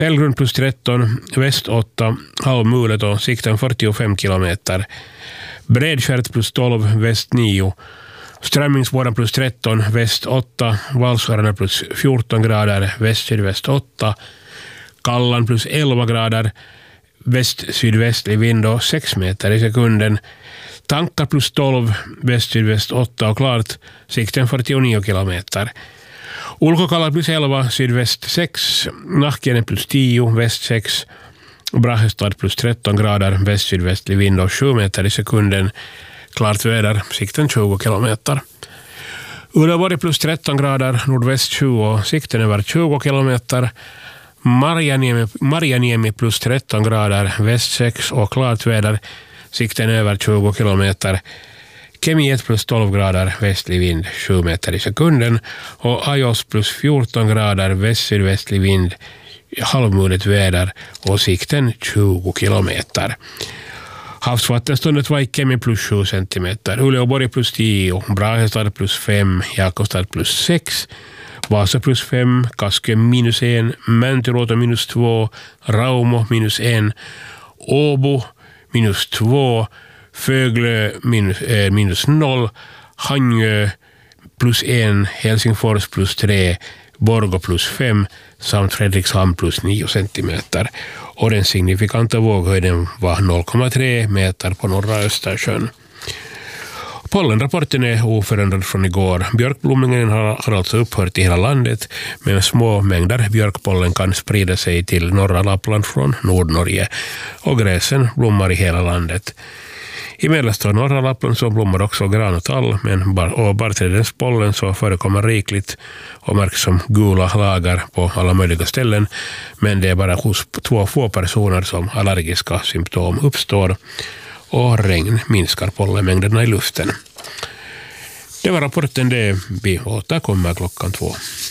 Hällgrund plus 13, väst 8, halvmulet och sikten 45 kilometer. Bredskärt plus 12, väst 9. Strömmingsbåden plus 13, väst 8. Valsvarna plus 14 grader, väst-sydväst 8. Kallan plus 11 grader, väst-sydvästlig vind och 6 meter i sekunden. Tankar plus 12, väst-sydväst 8 och klart, sikten 49 kilometer. Ulkokalla plus 11, sydväst 6. Nahkenen plus 10, väst 6. Brahestad plus 13 grader, väst-sydvästlig vind och 7 meter i sekunden. Klart väder, sikten 20 kilometer. Uleåborg plus 13 grader, nordväst 20, sikten över 20 kilometer. Marjaniemi plus 13 grader, väst 6 och klart väder, sikten över 20 kilometer. Kemi 1 plus 12 grader, västlig vind 7 meter i sekunden. Och Ajos plus 14 grader, väst-sydvästlig vind, halvmulet väder och sikten 20 kilometer. Havsvattenståndet var i Kemi plus 7 centimeter. Uleåborg plus 10, Brahestad plus 5, Jakobstad plus 6, Vasa plus 5, Kaskö minus 1, Mäntyluoto minus 2, Raumo minus 1, Åbo minus 2, Föglö minus 0, Hangö plus 1, Helsingfors plus 3, Borgå plus 5 samt Fredrikshamn plus 9 centimeter. Och den signifikanta våghöjden var 0,3 meter på norra Östersjön. Pollenrapporten är oförändrad från igår. Björkblomningen har alltså upphört i hela landet, men små mängder björkpollen kan sprida sig till norra Lappland från Nordnorge. Och gräsen blommar i hela landet. I mellersta och norra Lappland så blommar också gran och tall, men barrträdens pollen så förekommer rikligt och märks som gula lagar på alla möjliga ställen, men det är bara hos 2 få personer som allergiska symptom uppstår och regn minskar pollenmängderna i luften. Det var rapporten, det vi återkommer klockan 2.